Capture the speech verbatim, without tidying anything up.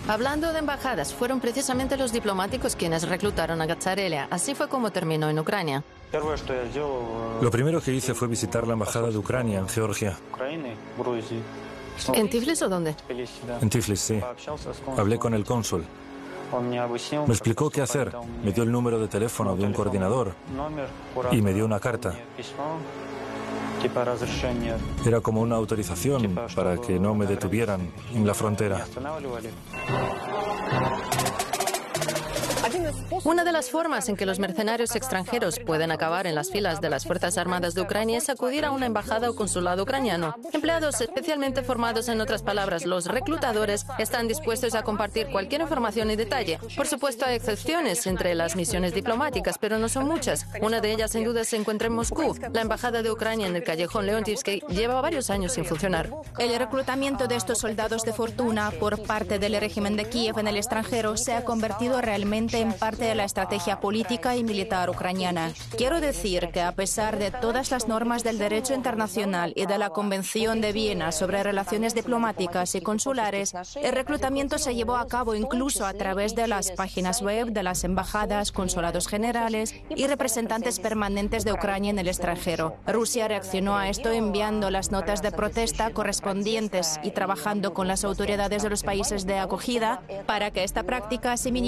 Hablando de embajadas, fueron precisamente los diplomáticos quienes reclutaron a Gatzarelia. Así fue como terminó en Ucrania. Lo primero que hice fue visitar la embajada de Ucrania en Georgia. ¿En Tiflis o dónde? En Tiflis, sí. Hablé con el cónsul. Me explicó qué hacer. Me dio el número de teléfono de un coordinador y me dio una carta. Era como una autorización para que no me detuvieran en la frontera. Una de las formas en que los mercenarios extranjeros pueden acabar en las filas de las Fuerzas Armadas de Ucrania es acudir a una embajada o consulado ucraniano. Empleados especialmente formados, en otras palabras, los reclutadores, están dispuestos a compartir cualquier información y detalle. Por supuesto, hay excepciones entre las misiones diplomáticas, pero no son muchas. Una de ellas, sin duda, se encuentra en Moscú. La embajada de Ucrania en el callejón Leontivsky lleva varios años sin funcionar. El reclutamiento de estos soldados de fortuna por parte del régimen de Kiev en el extranjero se ha convertido realmente en parte de la estrategia política y militar ucraniana. Quiero decir que a pesar de todas las normas del derecho internacional y de la Convención de Viena sobre relaciones diplomáticas y consulares, el reclutamiento se llevó a cabo incluso a través de las páginas web de las embajadas, consulados generales y representantes permanentes de Ucrania en el extranjero. Rusia reaccionó a esto enviando las notas de protesta correspondientes y trabajando con las autoridades de los países de acogida para que esta práctica se minimice